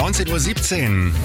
19:17 Uhr.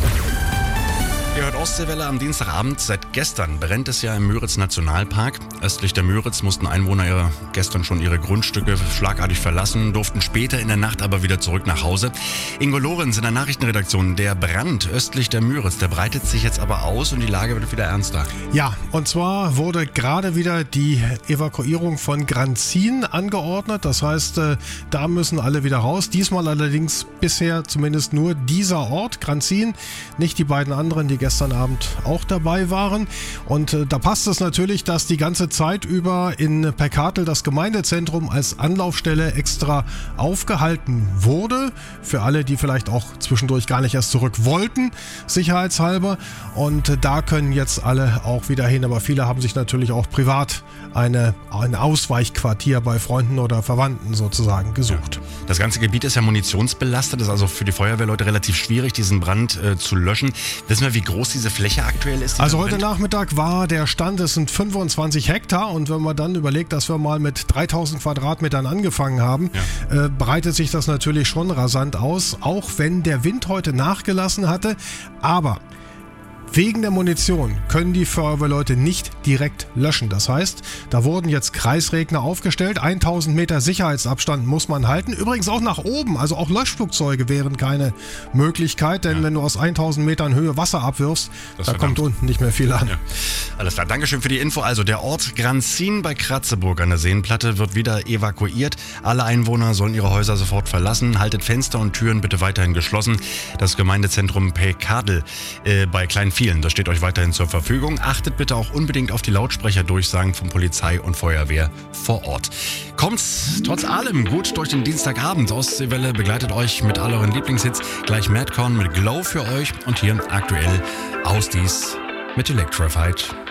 Ihr hört Ostseewelle am Dienstagabend. Seit gestern brennt es ja im Müritz-Nationalpark. Östlich der Müritz mussten Einwohner gestern schon ihre Grundstücke schlagartig verlassen, durften später in der Nacht aber wieder zurück nach Hause. Ingo Lorenz in der Nachrichtenredaktion. Der Brand östlich der Müritz, der breitet sich jetzt aber aus und die Lage wird wieder ernster. Ja, und zwar wurde gerade wieder die Evakuierung von Granzin angeordnet. Das heißt, da müssen alle wieder raus. Diesmal allerdings bisher zumindest nur dieser Ort, Granzin, nicht die beiden anderen, die gestern Abend auch dabei waren. Und da passt es natürlich, dass die ganze Zeit über in Peckatel das Gemeindezentrum als Anlaufstelle extra aufgehalten wurde. Für alle, die vielleicht auch zwischendurch gar nicht erst zurück wollten, sicherheitshalber. Und da können jetzt alle auch wieder hin. Aber viele haben sich natürlich auch privat ein Ausweichquartier bei Freunden oder Verwandten sozusagen gesucht. Ja. Das ganze Gebiet ist ja munitionsbelastet. Das ist also für die Feuerwehrleute relativ schwierig, diesen Brand zu löschen. Wissen wir, wie groß diese Fläche aktuell ist? Also heute Nachmittag war der Stand, es sind 25 Hektar. Und wenn man dann überlegt, dass wir mal mit 3000 Quadratmetern angefangen haben, breitet sich das natürlich schon rasant aus. Auch wenn der Wind heute nachgelassen hatte. Aber wegen der Munition können die Feuerwehrleute nicht direkt löschen. Das heißt, da wurden jetzt Kreisregner aufgestellt. 1000 Meter Sicherheitsabstand muss man halten. Übrigens auch nach oben. Also auch Löschflugzeuge wären keine Möglichkeit. Denn wenn du aus 1000 Metern Höhe Wasser abwirfst, da kommt unten nicht mehr viel an. Ja. Alles klar, Dankeschön für die Info. Also der Ort Granzin bei Kratzeburg an der Seenplatte wird wieder evakuiert. Alle Einwohner sollen ihre Häuser sofort verlassen. Haltet Fenster und Türen bitte weiterhin geschlossen. Das Gemeindezentrum Peckatel bei Kleinvielen, das steht euch weiterhin zur Verfügung. Achtet bitte auch unbedingt auf die Lautsprecherdurchsagen von Polizei und Feuerwehr vor Ort. Kommt's trotz allem gut durch den Dienstagabend. Ostseewelle begleitet euch mit all euren Lieblingshits. Gleich Madcon mit Glow für euch und hier aktuell Ausdies mit Electrified.